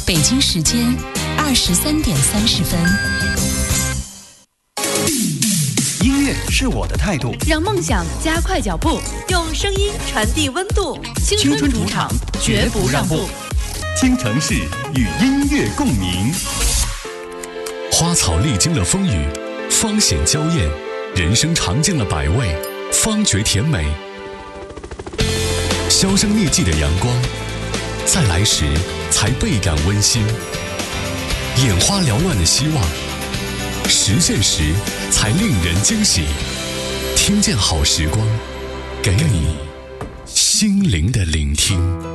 北京时间23:30。 音乐是我的态度， 让梦想加快脚步，用声音传递温度。青春主场，绝不让步。 听城市与音乐共鸣。 花草历经了风雨，芳显娇艳；人生尝尽了百味，方觉甜美。销声匿迹的阳光，在来时才倍感温馨；眼花缭乱的希望，实现时才令人惊喜。听见好时光，给你心灵的聆听。